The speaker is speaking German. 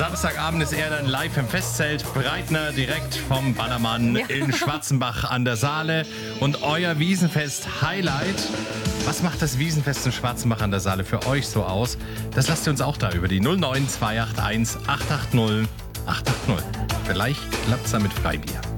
Samstagabend ist er dann live im Festzelt. Breitner direkt vom Ballermann in Schwarzenbach an der Saale. Und euer Wiesenfest-Highlight. Was macht das Wiesenfest in Schwarzenbach an der Saale für euch so aus? Das lasst ihr uns auch da über die 09281 880 880. Vielleicht klappt's da mit Freibier.